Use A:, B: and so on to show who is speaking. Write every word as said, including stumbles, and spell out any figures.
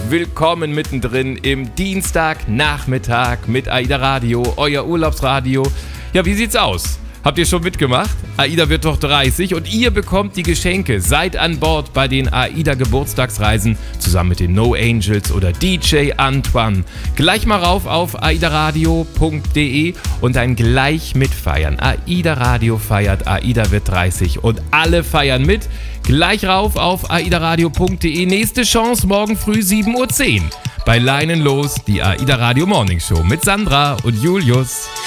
A: willkommen mittendrin im Dienstagnachmittag mit AIDA Radio, euer Urlaubsradio. Ja, wie sieht's aus? Habt ihr schon mitgemacht? AIDA wird doch dreißig und ihr bekommt die Geschenke. Seid an Bord bei den AIDA Geburtstagsreisen zusammen mit den No Angels oder D J Antoine. Gleich mal rauf auf aidaradio punkt de und dann gleich mitfeiern. AIDA Radio feiert, AIDA wird dreißig und alle feiern mit. Gleich rauf auf aidaradio punkt de. Nächste Chance morgen früh sieben Uhr zehn. Bei Leinen los, die AIDA Radio Morning Show mit Sandra und Julius.